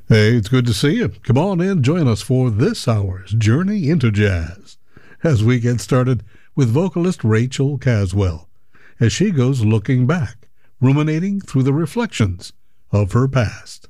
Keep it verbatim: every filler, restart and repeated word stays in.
Hey, it's good to see you. Come on in, join us for this hour's Journey into Jazz as we get started with vocalist Rachel Caswell as she goes looking back, ruminating through the reflections of her past.